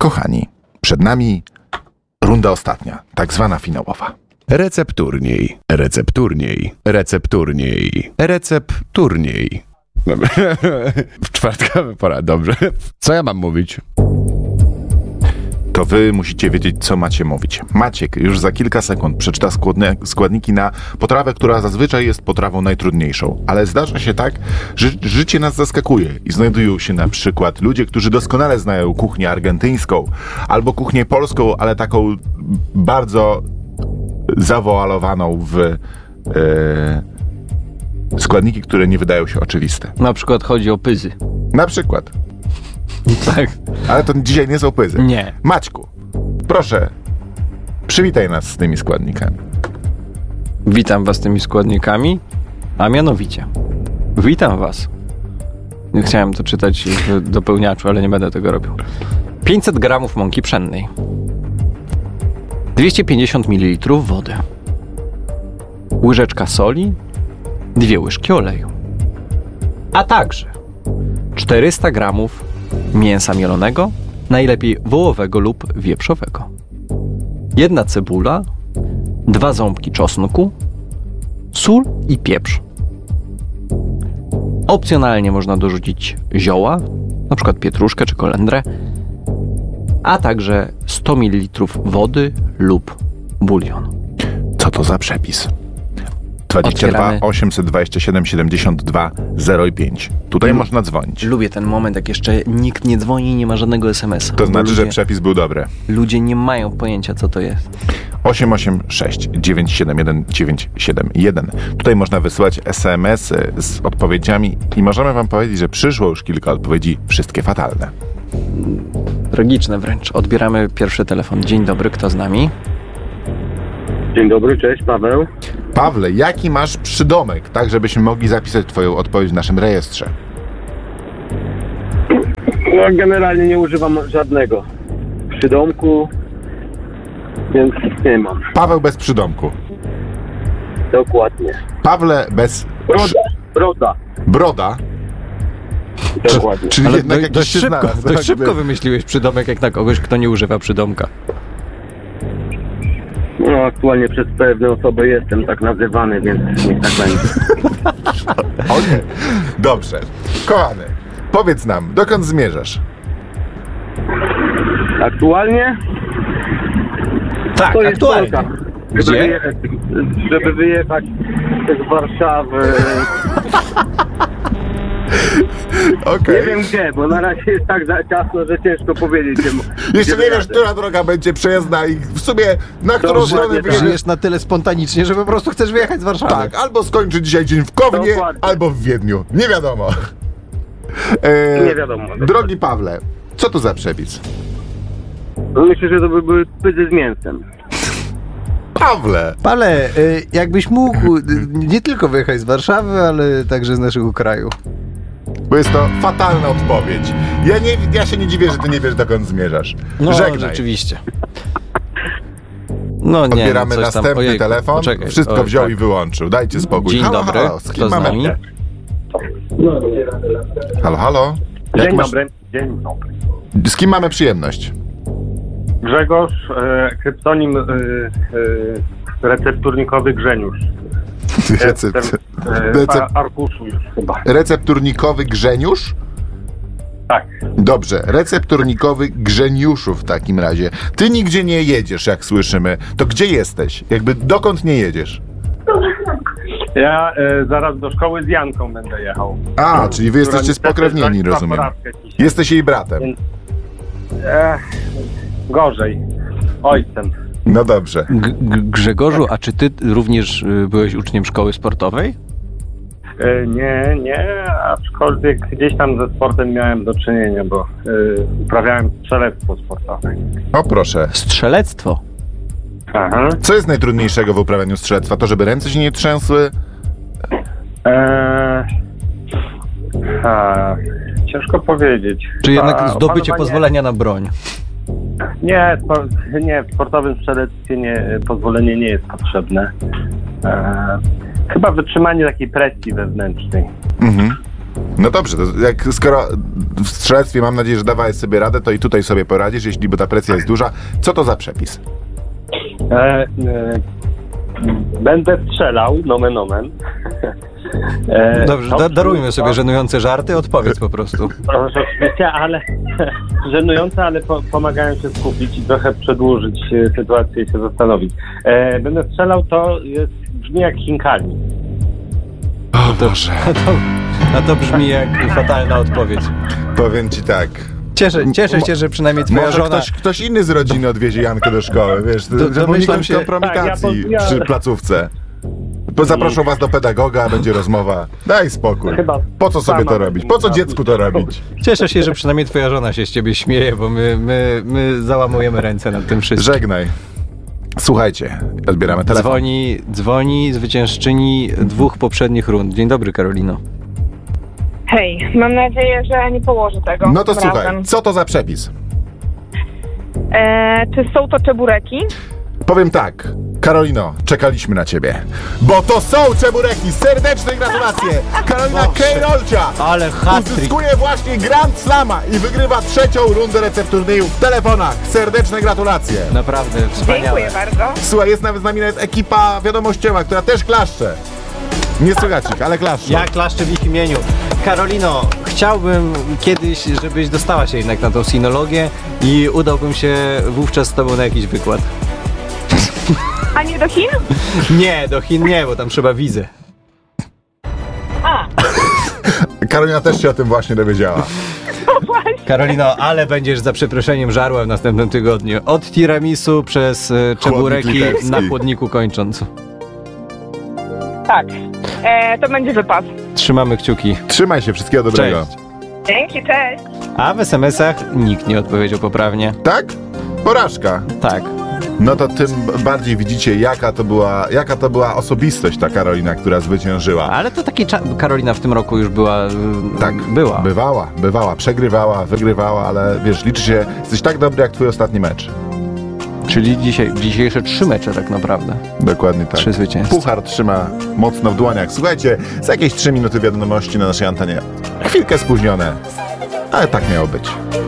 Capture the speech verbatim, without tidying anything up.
Kochani, przed nami runda ostatnia, tak zwana finałowa. Recepturniej, recepturniej, recepturniej, recepturniej. Dobra. W czwartkowy pora, dobrze. Co ja mam mówić? To wy musicie wiedzieć, co macie mówić. Maciek już za kilka sekund przeczyta składniki na potrawę, która zazwyczaj jest potrawą najtrudniejszą. Ale zdarza się tak, że życie nas zaskakuje i znajdują się na przykład ludzie, którzy doskonale znają kuchnię argentyńską albo kuchnię polską, ale taką bardzo zawoalowaną w e, składniki, które nie wydają się oczywiste. Na przykład chodzi o pyzy. Na przykład. Tak. Ale to dzisiaj nie są pyzy. Nie. Maćku, proszę, przywitaj nas z tymi składnikami. Witam was z tymi składnikami, a mianowicie witam was. Chciałem to czytać w dopełniaczu, ale nie będę tego robił. pięćset gramów mąki pszennej, dwieście pięćdziesiąt mililitrów wody, łyżeczka soli, dwie łyżki oleju, a także czterysta gramów mięsa mielonego, najlepiej wołowego lub wieprzowego, jedna cebula, dwa ząbki czosnku, sól i pieprz. Opcjonalnie można dorzucić zioła, na przykład pietruszkę czy kolendrę, a także sto mililitrów wody lub bulion. Co to za przepis? dwadzieścia dwa Otwieramy. osiemset dwadzieścia siedem siedemdziesiąt dwa zero pięć. Tutaj Lu- można dzwonić. Lubię ten moment, jak jeszcze nikt nie dzwoni i nie ma żadnego es em es a. To bo znaczy, ludzie, że przepis był dobry. ludzie nie mają pojęcia, co to jest. osiem osiem sześć dziewięć siedem jeden dziewięć siedem jeden. Tutaj można wysyłać es em esy z odpowiedziami i możemy wam powiedzieć, że przyszło już kilka odpowiedzi, wszystkie fatalne. Tragiczne wręcz. Odbieramy pierwszy telefon. Dzień dobry, kto z nami? Dzień dobry, cześć, Paweł. Pawle, jaki masz przydomek, tak żebyśmy mogli zapisać twoją odpowiedź w naszym rejestrze? No, generalnie nie używam żadnego przydomku, więc nie mam. Paweł bez przydomku. Dokładnie. Pawle bez Broda, broda, broda. dokładnie. Czyli Ale jednak do, jakiś dość się szybko, znalazł, dość tak? szybko wymyśliłeś przydomek jak na kogoś, kto nie używa przydomka. No, aktualnie przez pewne osoby jestem tak nazywany, więc niech tak będzie. Okej. Dobrze. Kochany, powiedz nam, dokąd zmierzasz? Aktualnie? Tak, To jest Polska. Żeby Gdzie? wyjechać, żeby wyjechać z Warszawy. Okej. Nie wiem gdzie, bo na razie jest tak za ciasno, że ciężko powiedzieć. Gdzie, Jeszcze gdzie nie wiesz, wyjadę. która droga będzie przejezdna i w sumie na którą Dobrze, stronę nie wyjedziesz. Żyjesz na tyle spontanicznie, że po prostu chcesz wyjechać z Warszawy. Tak, albo skończy dzisiaj dzień w Kownie, Dokładnie. albo w Wiedniu. Nie wiadomo. E, Nie wiadomo. Drogi Pawle, co to za przepis? Myślę, że to by były pyzy z mięsem. Pawle! Ale y, jakbyś mógł y, nie tylko wyjechać z Warszawy, ale także z naszego kraju. Bo jest to fatalna odpowiedź. Ja, nie, ja się nie dziwię, że ty nie wiesz, dokąd zmierzasz. No, Żegnaj. rzeczywiście. No nie, Odbieramy no coś tam. następny Ojejku, telefon. poczekaj. Wszystko O, wziął tak. i wyłączył. Dajcie spokój. Dzień halo, dobry, halo. Z kim kto z mamy? nami? Halo, halo. Jak Dzień masz... dobry. Dzień dobry. Z kim mamy przyjemność? Grzegorz, e, kryptonim e, e, recepturnikowy Grzeniusz. Recept... Jestem, e, Recept... w arkuszu już chyba. Recepturnikowy Grzeniusz? Tak. Dobrze, recepturnikowy Grzeniuszu w takim razie. Ty nigdzie nie jedziesz, jak słyszymy. To gdzie jesteś? Jakby dokąd nie jedziesz? Ja e, zaraz do szkoły z Janką będę jechał. A, czyli wy jesteście Która spokrewnieni, niestety rozumiem. porażkę dzisiaj. Jesteś jej bratem. E, gorzej. Ojcem. No dobrze. G- G- Grzegorzu, a czy ty również y, byłeś uczniem szkoły sportowej? E, nie, nie, aczkolwiek gdzieś tam ze sportem miałem do czynienia, bo e, uprawiałem strzelectwo sportowe. O proszę. Strzelectwo. Aha. Co jest najtrudniejszego w uprawianiu strzelectwa? To, żeby ręce się nie trzęsły? Eee, a, ciężko powiedzieć. Czy jednak A, zdobycie opanowanie- pozwolenia na broń? Nie, spo, nie, w sportowym strzelectwie nie, pozwolenie nie jest potrzebne. Eee, chyba wytrzymanie takiej presji wewnętrznej. Mhm. No dobrze, to jak skoro w strzelectwie mam nadzieję, że dawałeś sobie radę, to i tutaj sobie poradzisz, jeśli bo ta presja jest duża. Co to za przepis? E, e, będę strzelał, nomen omen. E, Dobrze, to- da, darujmy sobie żenujące żarty, odpowiedz po prostu. Proszę, oczywiście, ale żenujące, ale po, pomagają się skupić i trochę przedłużyć e, sytuację i się zastanowić. E, będę strzelał, to jest, brzmi jak Chinkali. O Boże. A to, a to brzmi jak fatalna odpowiedź. Powiem ci tak. Cieszę, cieszę się, że przynajmniej twoja Może żona... ktoś, ktoś inny z rodziny odwiezie Jankę do szkoły, wiesz, Do- żeby domyślam uniknąć się- kompromitacji Tak, ja po- przy ja- placówce. Bo zaproszą was do pedagoga, będzie rozmowa. Daj spokój. Chyba Po co sobie sama to robić? Po co na- dziecku to robić? Cieszę się, że przynajmniej twoja żona się z ciebie śmieje, bo my, my, my załamujemy ręce nad tym wszystkim. Żegnaj. Słuchajcie, odbieramy telefon. Dzwoni, dzwoni zwyciężczyni dwóch poprzednich rund. Dzień dobry, Karolino. Hej, mam nadzieję, że nie położę tego. No to tym słuchaj, razem. co to za przepis? E, czy są to czebureki? Powiem tak, Karolino, czekaliśmy na ciebie. Bo to są czebureki! Serdeczne gratulacje! Karolina Kejrolcia Ale hat-trick. uzyskuje właśnie Grand Slama i wygrywa trzecią rundę recepturniejów w telefonach. Serdeczne gratulacje! Naprawdę wspaniałe. Dziękuję bardzo. Słuchaj, jest nawet z nami nawet ekipa wiadomościowa, która też klaszcze. Nie słychać ich, ale klaszcze. Ja klaszczę w ich imieniu. Karolino, chciałbym kiedyś, żebyś dostała się jednak na tą sinologię i udałbym się wówczas z tobą na jakiś wykład. A nie do Chin? Nie, do Chin nie, bo tam trzeba wizę. A, Karolina też się o tym właśnie dowiedziała. no właśnie. Karolino, ale będziesz za przeproszeniem żarła w następnym tygodniu. Od tiramisu przez e, czebureki litewski. na chłodniku kończąc. Tak. E, to będzie wypas. Trzymamy kciuki. Trzymaj się, wszystkiego dobrego. Cześć. Dzięki, cześć. A w es em esach nikt nie odpowiedział poprawnie. Tak? Porażka. Tak. No to tym bardziej widzicie, jaka to była, jaka to była osobistość ta Karolina, która zwyciężyła. Ale to taki czas. Karolina w tym roku już była. e, Tak, była. Bywała, bywała, przegrywała, wygrywała, ale wiesz, liczy się, jesteś tak dobry jak twój ostatni mecz. Czyli dzisiaj, dzisiejsze trzy mecze tak naprawdę. Dokładnie tak. Trzy zwycięstwa. Puchar trzyma mocno w dłoniach. Słuchajcie, za jakieś trzy minuty wiadomości na naszej antenie. Chwilkę spóźnione, ale tak miało być.